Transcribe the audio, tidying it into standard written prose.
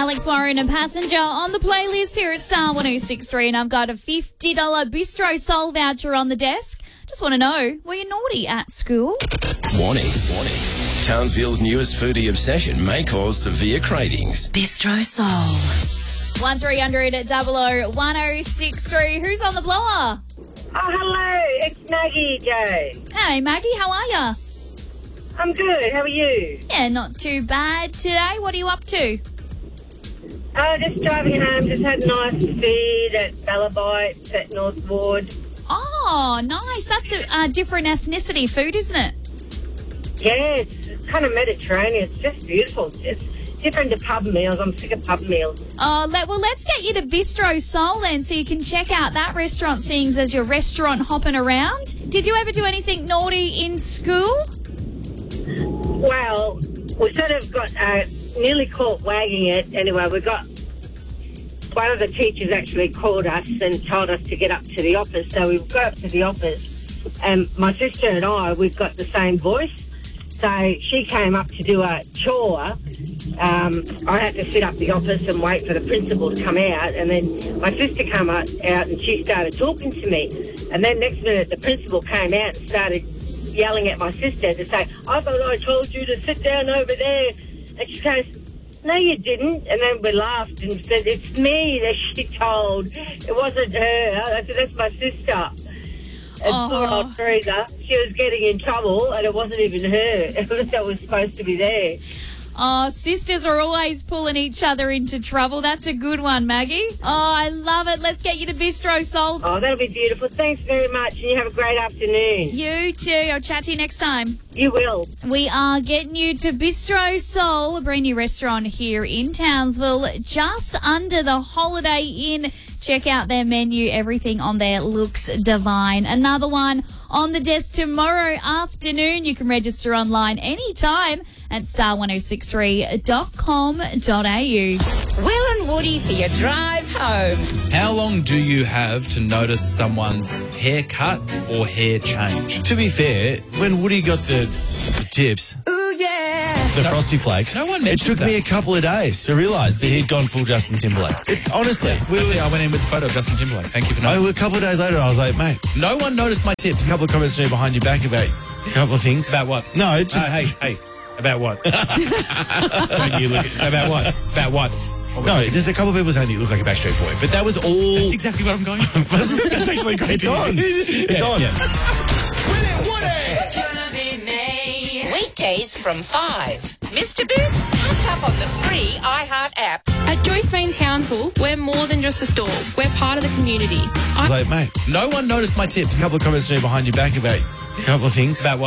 Alex Warren, a passenger on the playlist here at Star 106.3, and I've got a $50 Bistro Soul voucher on the desk. Just want to know, were you naughty at school? Warning. Townsville's newest foodie obsession may cause severe cravings. Bistro Soul. 1300 1063. Who's on the blower? Oh, hello. It's Maggie, Joe. Hey, Maggie, how are ya? I'm good. How are you? Yeah, not too bad today. What are you up to? Just driving home. Just had a nice feed at Balabites at North Ward. Oh, nice. That's a different ethnicity food, isn't it? Yeah, it's kind of Mediterranean. It's just beautiful. It's different to pub meals. I'm sick of pub meals. Oh, let's get you to Bistro Soul then, so you can check out that restaurant, seeing as your restaurant hopping around. Did you ever do anything naughty in school? Well, we sort of got nearly caught wagging it. Anyway, we got one of the teachers actually called us and told us to get up to the office. So we got up to the office, and my sister and I, we've got the same voice. So she came up to do a chore. I had to sit up the office and wait for the principal to come out, and then my sister came out and she started talking to me. And then next minute the principal came out and started yelling at my sister to say, I thought I told you to sit down over there. And she goes, no, you didn't. And then we laughed and said, it's me that she told. It wasn't her. I said, that's my sister. And poor old Teresa, she was getting in trouble, and it wasn't even her that was supposed to be there. Oh, sisters are always pulling each other into trouble. That's a good one, Maggie. Oh, I love it. Let's get you to Bistro Soul. Oh, that'll be beautiful. Thanks very much, and you have a great afternoon. You too. I'll chat to you next time. You will. We are getting you to Bistro Soul, a brand new restaurant here in Townsville, just under the Holiday Inn. Check out their menu. Everything on there looks divine. Another one on the desk tomorrow afternoon. You can register online anytime at star1063.com.au. Will and Woody for your drive home. How long do you have to notice someone's haircut or hair change? To be fair, when Woody got the tips, the Frosty Flakes, no one it mentioned took me that. a couple of days to realise that he'd gone full Justin Timberlake. Honestly, I went in with a photo of Justin Timberlake. Thank you for a noticing. couple of days later, I was like, mate, No one noticed my tips. a couple of comments behind your back about a couple of things. About what? No, just... Hey. About what? When you look at, about what? About what? No, just a couple of people saying you look like a Backstreet Boy. But that was all... That's exactly what I'm going for. That's actually great. It's on. It's on. Yeah. Weekdays from 5. Mr. Boot, catch up on the free iHeart app. At Joyce Main Townsville, we're more than just a store. We're part of the community. I was like, mate, No one noticed my tips. a couple of comments behind your back about a couple of things. About what?